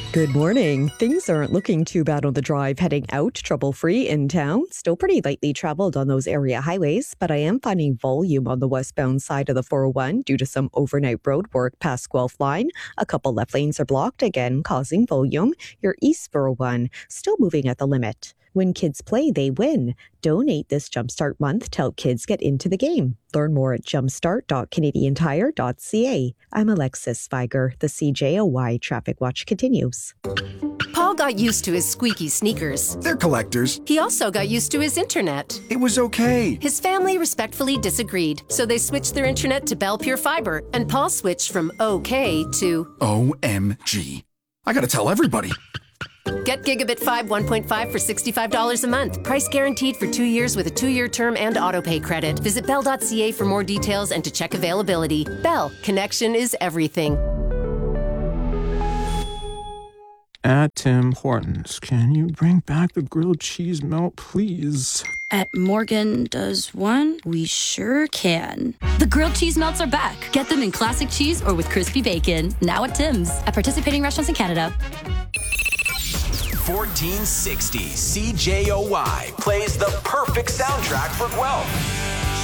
Good morning. Things aren't looking too bad on the drive heading out, trouble-free in town. Still pretty lightly traveled on those area highways, but I am finding volume on the westbound side of the 401 due to some overnight road work past Guelph Line. A couple left lanes are blocked again, causing volume. Your East 401 still moving at the limit. When kids play, they win. Donate this Jumpstart month to help kids get into the game. Learn more at jumpstart.canadiantire.ca. I'm Alexis Viger. The CJOY Traffic Watch continues. Paul got used to his squeaky sneakers. They're collectors. He also got used to his internet. It was okay. His family respectfully disagreed, so they switched their internet to Bell Pure Fiber, and Paul switched from okay to OMG. I gotta tell everybody. Get Gigabit 5 1.5 for $65 a month. Price guaranteed for 2 years with a 2-year term and autopay credit. Visit bell.ca for more details and to check availability. Bell, connection is everything. At Tim Hortons, can you bring back the grilled cheese melt, please? At Morgan Does One, we sure can. The grilled cheese melts are back. Get them in classic cheese or with crispy bacon. Now at Tim's. At participating restaurants in Canada. 1460 CJOY plays the perfect soundtrack for Guelph.